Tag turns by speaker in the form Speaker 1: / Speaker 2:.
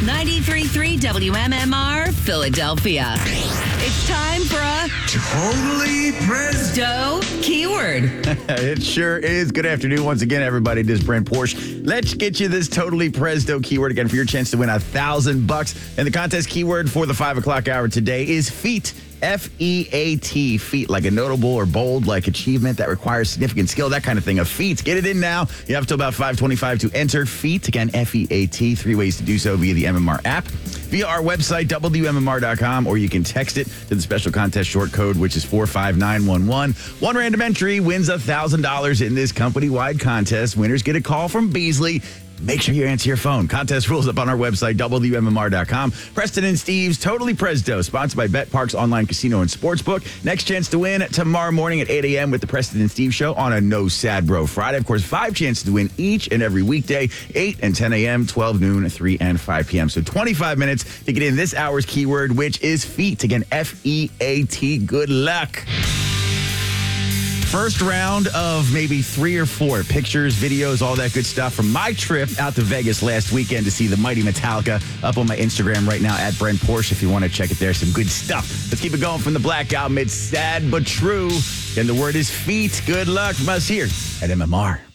Speaker 1: 93.3 WMMR, Philadelphia. It's time for a
Speaker 2: Totally Presto
Speaker 1: keyword.
Speaker 3: It sure is. Good afternoon once again, everybody. This is Brent Porsche. Let's get you this Totally Presto keyword again for your chance to win $1,000. And the contest keyword for the 5 o'clock hour today is feat. F-E-A-T, feat, like a notable or bold, like achievement that requires significant skill, that kind of thing. A feat. Get it in now. You have till about 5:25 to enter feat. Again, F-E-A-T. 3 ways to do so via the MMR app, via our website, WMMR.com, or you can text it to the special contest short code, which is 45911. One random entry wins $1,000 in this company-wide contest. Winners get a call from Beasley. Make sure you answer your phone. Contest rules up on our website, WMMR.com. Preston and Steve's Totally Presto, sponsored by Bet Parks Online Casino and Sportsbook. Next chance to win tomorrow morning at 8 a.m. with the Preston and Steve Show on a No Sad Bro Friday. Of course, 5 chances to win each and every weekday, 8 and 10 a.m., 12 noon, 3 and 5 p.m. So 25 minutes to get in this hour's keyword, which is feat. Again, F-E-A-T. Good luck. First round of maybe 3 or 4 pictures, videos, all that good stuff from my trip out to Vegas last weekend to see the mighty Metallica, up on my Instagram right now at Brent Porsche if you want to check it there. Some good stuff. Let's keep it going from the Black Album. It's sad but true. And the word is feat. Good luck from us here at MMR.